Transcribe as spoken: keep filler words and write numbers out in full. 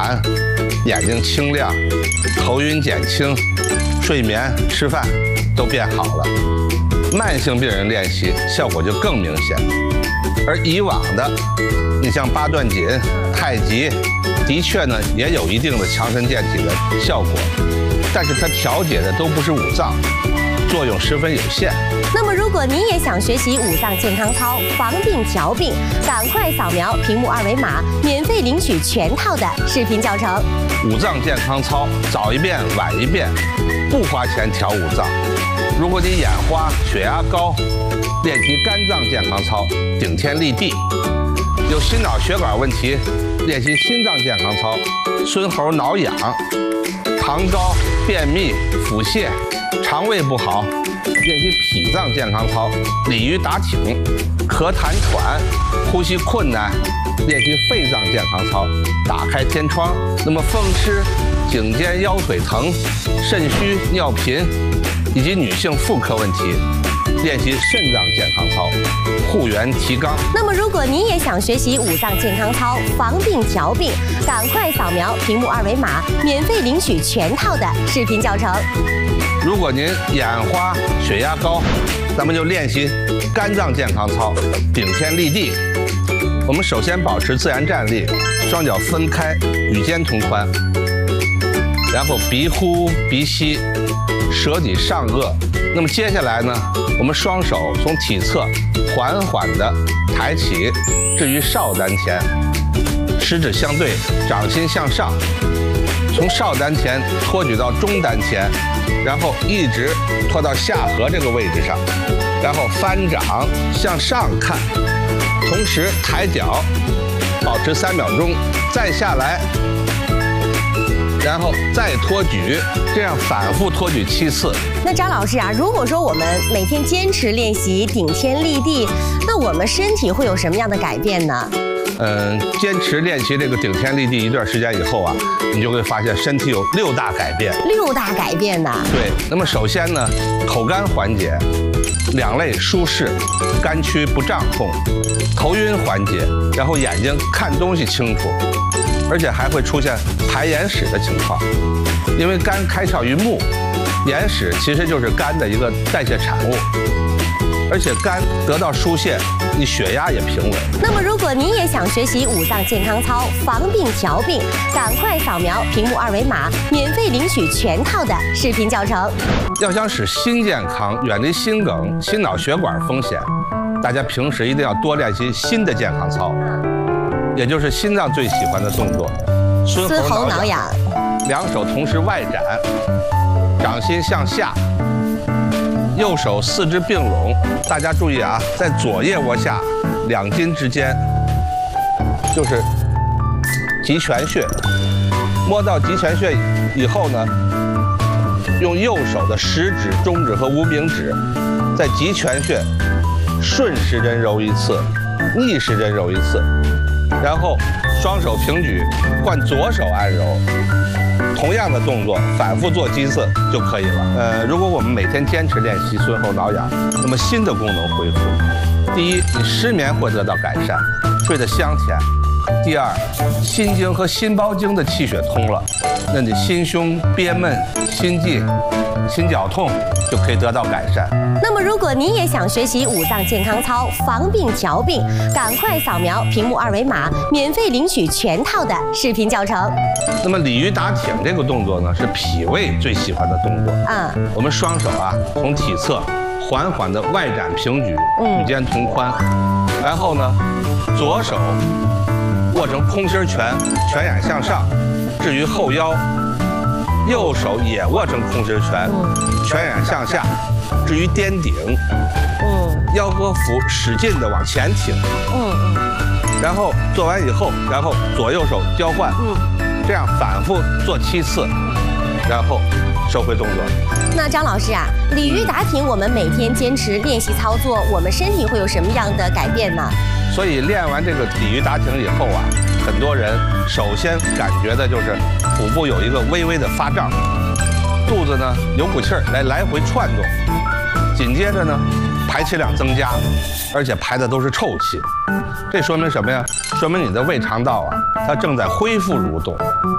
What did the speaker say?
缓，眼睛清亮，头晕减轻，睡眠、吃饭都变好了。慢性病人练习效果就更明显。而以往的，你像八段锦、太极，的确呢也有一定的强身健体的效果，但是它调节的都不是五脏，作用十分有限。 那么，如果您也想学习五脏健康操，防病调病，赶快扫描屏幕二维码，免费领取全套的视频教程。 五脏健康操，早一遍晚一遍，不花钱调五脏。如果你眼花、血压高，练习肝脏健康操，顶天立地；有心脑血管问题，练习心脏健康操，孙猴挠痒；糖高、便秘、腹泻，肠胃不好，练习脾脏健康操，鲤鱼打挺；咳痰喘，呼吸困难，练习肺脏健康操，打开天窗。那么风湿、颈肩腰腿疼、肾虚、尿频，以及女性妇科问题，练习肾脏健康操，护元提肛。 那么，如果您也想学习五脏健康操，防病调病，赶快扫描屏幕二维码，免费领取全套的视频教程。 如果您眼花、血压高，咱们就练习肝脏健康操，顶天立地。我们首先保持自然站立，双脚分开，与肩同宽，然后鼻呼鼻吸，舌抵上颚。那么接下来呢，我们双手从体侧缓缓地抬起，置于少丹田，食指相对，掌心向上，从少丹田托举到中丹田，然后一直托到下颌这个位置上，然后翻掌向上看，同时抬脚，保持三秒钟，再下来，然后再托举，这样反复托举七次。 那张老师啊，如果说我们每天坚持练习顶天立地，那我们身体会有什么样的改变呢？ 嗯，坚持练习这个顶天立地一段时间以后啊，你就会发现身体有六大改变。 六大改变呢？ 对。那么首先呢，口干缓解，两肋舒适，肝区不胀痛，头晕缓解，然后眼睛看东西清楚，而且还会出现排眼屎的情况，因为肝开窍于目，眼屎其实就是肝的一个代谢产物，而且肝得到疏泄，你血压也平稳。 那么，如果您也想学习五脏健康操，防病调病，赶快扫描屏幕二维码，免费领取全套的视频教程。 要想使心健康，远离心梗、心脑血管风险，大家平时一定要多练习心的健康操，也就是心脏最喜欢的动作， 孙猴挠痒。 两手同时外展，掌心向下，右手四肢并拢。大家注意啊，在左腋窝下两筋之间就是极泉穴。摸到极泉穴以后呢，用右手的食指、中指和无名指在极泉穴顺时针揉一次，逆时针揉一次，然后双手平举，换左手按揉。同样的动作反复做几次就可以了。呃，如果我们每天坚持练习孙猴挠痒，那么心的功能恢复。第一，你失眠会得到改善，睡得香甜；第二，心经和心包经的气血通了，那你心胸憋闷、心悸、心绞痛就可以得到改善。 那么，如果您也想学习五脏健康操，防病调病，赶快扫描屏幕二维码，免费领取全套的视频教程。 那么鲤鱼打挺这个动作呢，是脾胃最喜欢的动作。 嗯， 我们双手啊，从体侧缓缓地外展平举，与肩同宽，然后呢，左手握成空心拳，拳眼向上，置于后腰；右手也握成空心拳，拳眼向下，置于颠顶。嗯，腰和腹使劲地往前挺。嗯嗯。然后做完以后，然后左右手交换。嗯。这样反复做七次，然后收回动作。 那张老师啊，鲤鱼打挺，我们每天坚持练习操作，我们身体会有什么样的改变呢？ 所以练完这个鲤鱼打挺以后啊，很多人首先感觉的就是腹部有一个微微的发胀，肚子呢有股气儿来来回窜动，紧接着呢排气量增加，而且排的都是臭气。这说明什么呀？说明你的胃肠道啊，它正在恢复蠕动。